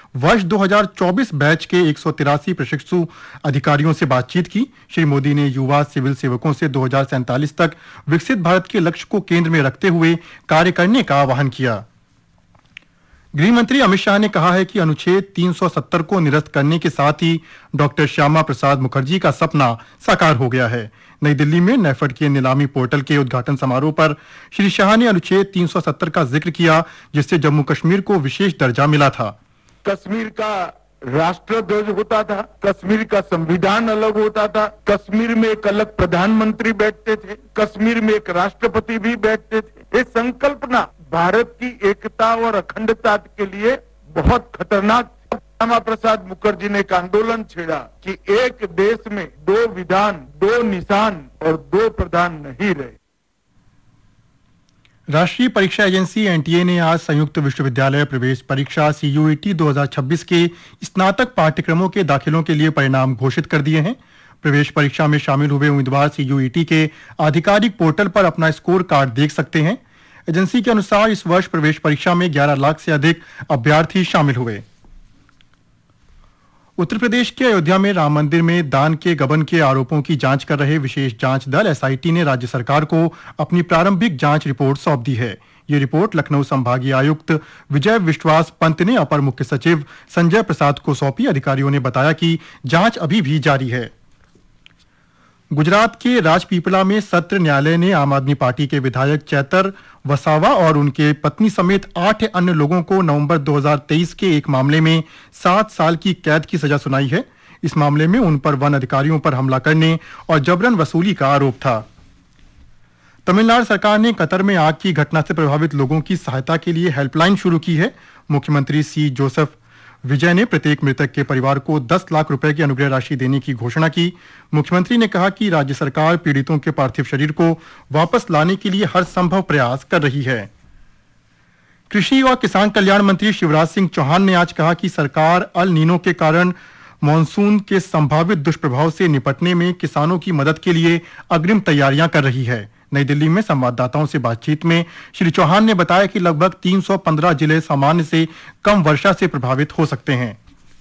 वर्ष 2024 बैच के 183 प्रशिक्षु अधिकारियों से बातचीत की। श्री मोदी ने युवा सिविल सेवकों से 2047 तक विकसित भारत के लक्ष्य को केंद्र में रखते हुए कार्य करने का आह्वान किया। गृह मंत्री अमित शाह ने कहा है कि अनुच्छेद 370 को निरस्त करने के साथ ही डॉक्टर श्यामा प्रसाद मुखर्जी का सपना साकार हो गया है। नई दिल्ली में नेफेड के नीलामी पोर्टल के उद्घाटन समारोह पर श्री शाह ने अनुच्छेद 370 का जिक्र किया, जिससे जम्मू कश्मीर को विशेष दर्जा मिला था। कश्मीर का राष्ट्र ध्वज होता था, कश्मीर का संविधान अलग होता था, कश्मीर में एक अलग प्रधानमंत्री बैठते थे, कश्मीर में एक राष्ट्रपति भी बैठते थे। ये संकल्पना भारत की एकता और अखंडता के लिए बहुत खतरनाक। श्यामा प्रसाद मुखर्जी ने एक आंदोलन छेड़ा कि एक देश में दो विधान, दो निशान और दो प्रधान नहीं रहे। राष्ट्रीय परीक्षा एजेंसी एनटीए ने आज संयुक्त विश्वविद्यालय प्रवेश परीक्षा सीयूईटी 2026 के स्नातक पाठ्यक्रमों के दाखिलों के लिए परिणाम घोषित कर दिए हैं। प्रवेश परीक्षा में शामिल हुए उम्मीदवार सीयूईटी के आधिकारिक पोर्टल पर अपना स्कोर कार्ड देख सकते हैं। एजेंसी के अनुसार इस वर्ष प्रवेश परीक्षा में 11 लाख से अधिक अभ्यर्थी शामिल हुए। उत्तर प्रदेश के अयोध्या में राम मंदिर में दान के गबन के आरोपों की जांच कर रहे विशेष जांच दल एसआईटी ने राज्य सरकार को अपनी प्रारंभिक जांच रिपोर्ट सौंप दी है। ये रिपोर्ट लखनऊ संभागीय आयुक्त विजय विश्वास पंत ने अपर मुख्य सचिव संजय प्रसाद को सौंपी। अधिकारियों ने बताया कि जांच अभी भी जारी है। गुजरात के राजपीपला में सत्र न्यायालय ने आम आदमी पार्टी के विधायक चैतर वसावा और उनके पत्नी समेत 8 अन्य लोगों को नवंबर 2023 के एक मामले में 7 साल की कैद की सजा सुनाई है। इस मामले में उन पर वन अधिकारियों पर हमला करने और जबरन वसूली का आरोप था। तमिलनाडु सरकार ने कतर में आग की घटना से प्रभावित लोगों की सहायता के लिए हेल्पलाइन शुरू की है। मुख्यमंत्री सी जोसेफ विजय ने प्रत्येक मृतक के परिवार को 10 लाख रुपए की अनुग्रह राशि देने की घोषणा की। मुख्यमंत्री ने कहा कि राज्य सरकार पीड़ितों के पार्थिव शरीर को वापस लाने के लिए हर संभव प्रयास कर रही है। कृषि और किसान कल्याण मंत्री शिवराज सिंह चौहान ने आज कहा कि सरकार अल नीनो के कारण मॉनसून के संभावित दुष्प्रभाव से निपटने में किसानों की मदद के लिए अग्रिम तैयारियां कर रही है। नई दिल्ली में संवाददाताओं से बातचीत में श्री चौहान ने बताया कि लगभग 315 जिले सामान्य से कम वर्षा से प्रभावित हो सकते हैं।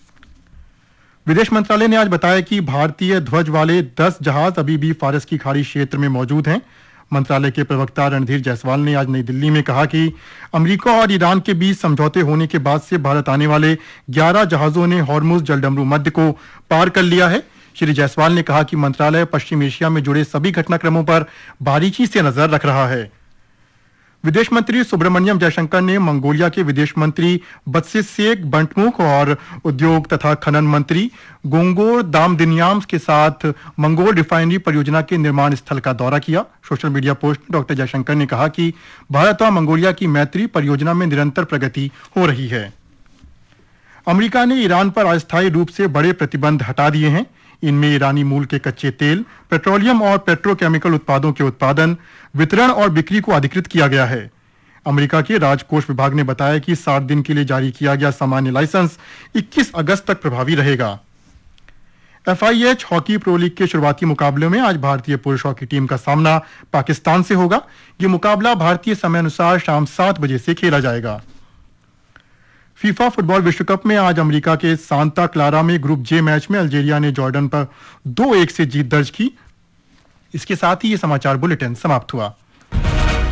विदेश मंत्रालय ने आज बताया कि भारतीय ध्वज वाले 10 जहाज अभी भी फारस की खाड़ी क्षेत्र में मौजूद हैं। मंत्रालय के प्रवक्ता रणधीर जायसवाल ने आज नई दिल्ली में कहा कि अमेरिका और ईरान के बीच समझौते होने के बाद से भारत आने वाले 11 जहाजों ने हॉर्मुज जलडमरू मध्य को पार कर लिया है। श्री जायसवाल ने कहा कि मंत्रालय पश्चिम एशिया में जुड़े सभी घटनाक्रमों पर बारीकी से नजर रख रहा है। विदेश मंत्री सुब्रमण्यम जयशंकर ने मंगोलिया के विदेश मंत्री बत्सिसेक बंटमुख और उद्योग तथा खनन मंत्री गोंगोर दामदिन्याम के साथ मंगोल रिफाइनरी परियोजना के निर्माण स्थल का दौरा किया। सोशल मीडिया पोस्ट में डॉक्टर जयशंकर ने कहा कि भारत और मंगोलिया की मैत्री परियोजना में निरंतर प्रगति हो रही है। अमेरिका ने ईरान पर अस्थायी रूप से बड़े प्रतिबंध हटा दिए हैं। इनमें ईरानी मूल के कच्चे तेल, पेट्रोलियम और पेट्रोकेमिकल उत्पादों के उत्पादन, वितरण और बिक्री को अधिकृत किया गया है। अमेरिका के राजकोष विभाग ने बताया कि 60 दिन के लिए जारी किया गया सामान्य लाइसेंस 21 अगस्त तक प्रभावी रहेगा। FIH हॉकी प्रो लीग के शुरुआती मुकाबले में आज भारतीय पुरुष हॉकी टीम का सामना पाकिस्तान से होगा। ये मुकाबला भारतीय समय अनुसार शाम 7 बजे से खेला जाएगा। फीफा फुटबॉल विश्व कप में आज अमेरिका के सांता क्लारा में ग्रुप जे मैच में अल्जीरिया ने जॉर्डन पर 2-1 से जीत दर्ज की। इसके साथ ही ये समाचार बुलेटिन समाप्त हुआ।